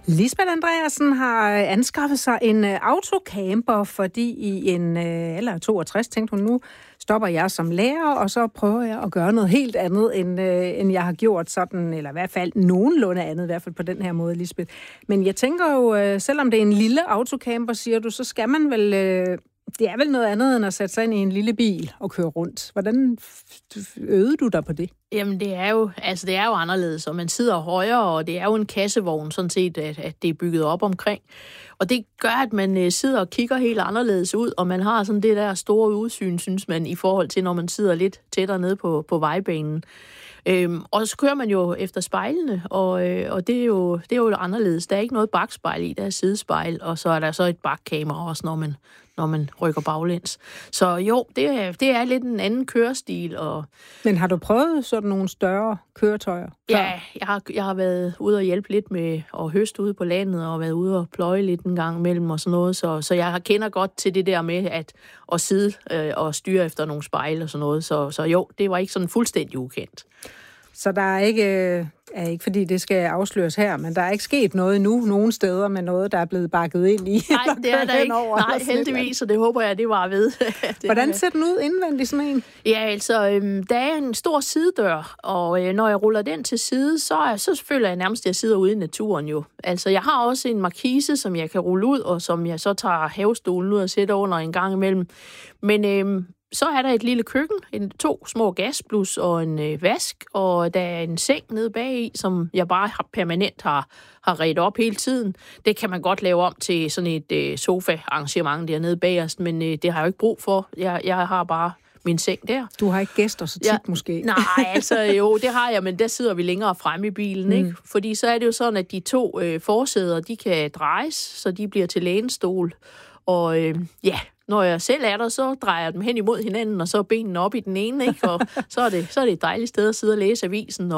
Lisbeth Andreasen har anskaffet sig en autocamper, fordi i en alder af 62 tænkte hun, nu stopper jeg som lærer, og så prøver jeg at gøre noget helt andet, end jeg har gjort sådan, eller i hvert fald nogenlunde andet, i hvert fald på den her måde, Lisbeth. Men jeg tænker jo, selvom det er en lille autocamper, siger du, så skal man vel... Det er vel noget andet, end at sætte sig ind i en lille bil og køre rundt. Hvordan øvede du dig på det? Jamen, det er jo anderledes, og man sidder højere, og det er jo en kassevogn, sådan set, at det er bygget op omkring. Og det gør, at man sidder og kigger helt anderledes ud, og man har sådan det der store udsyn, synes man, i forhold til, når man sidder lidt tættere nede på vejbanen. Og så kører man jo efter spejlene, og det er jo anderledes. Der er ikke noget bakspejl i, der er sidespejl, og så er der så et bakkamera også, når man rykker baglæns. Så jo, det er lidt en anden kørestil. Men har du prøvet sådan nogle større køretøjer? Ja, jeg har været ude og hjælpe lidt med at høste ude på landet, og været ude og pløje lidt en gang imellem og sådan noget. Så jeg kender godt til det der med at sidde og styre efter nogle spejle og sådan noget. Så jo, det var ikke sådan fuldstændig ukendt. Så der er ikke fordi det skal afsløres her, men der er ikke sket noget endnu nogen steder med noget, der er blevet bakket ind i? Nej, det er der ikke. Nej, heldigvis, og det håber jeg, det var ved. Hvordan ser den ud indvendigt, sådan en? Ja, altså, der er en stor sidedør, og når jeg ruller den til side, så føler jeg nærmest, at jeg sidder ude i naturen jo. Altså, jeg har også en markise, som jeg kan rulle ud, og som jeg så tager havestolen ud og sætter under en gang imellem. Men så er der et lille køkken, 2 små gasblus og en vask, og der er en seng nede bagi, som jeg bare permanent har redt op hele tiden. Det kan man godt lave om til sådan et sofa-arrangement dernede bagerst, men det har jeg jo ikke brug for. Jeg har bare min seng der. Du har ikke gæster så tit måske? Nej, altså jo, det har jeg, men der sidder vi længere fremme i bilen, ikke? Fordi så er det jo sådan, at de 2 forsæder, de kan drejes, så de bliver til lænestol. Og når jeg selv er der, så drejer jeg dem hen imod hinanden, og så benene op i den ene, ikke? Og så er det et dejligt sted at sidde og læse avisen